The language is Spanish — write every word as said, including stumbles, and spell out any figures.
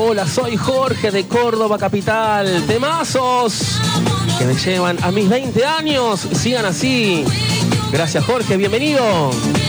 Hola, soy Jorge de Córdoba Capital. Temazos que me llevan a mis veinte años. Sigan así. Gracias, Jorge. Bienvenido.